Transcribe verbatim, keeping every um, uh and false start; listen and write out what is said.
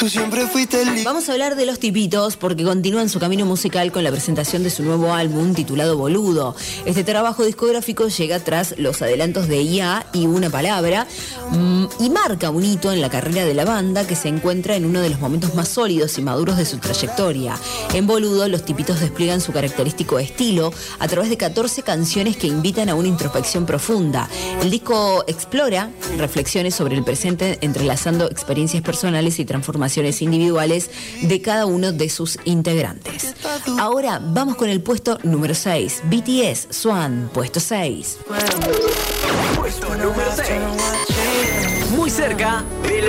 Tú siempre fuiste el... Vamos a hablar de Los Tipitos porque continúan su camino musical con la presentación de su nuevo álbum titulado Boludo. Este trabajo discográfico llega tras los adelantos de I A y Una Palabra mmm, y marca un hito en la carrera de la banda que se encuentra en uno de los momentos más sólidos y maduros de su trayectoria. En Boludo, Los Tipitos despliegan su característico estilo a través de catorce canciones que invitan a una introspección profunda. El disco explora reflexiones sobre el presente entrelazando experiencias personales y transformaciones individuales de cada uno de sus integrantes. Ahora vamos con el puesto número seis. B T S, Swan, puesto seis. Puesto número seis. Muy cerca de